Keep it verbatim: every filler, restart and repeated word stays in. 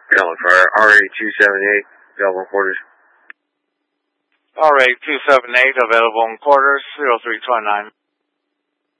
Calling for R A two seventy-eight, available in quarters. R A two seventy-eight, available in quarters, zero three two nine.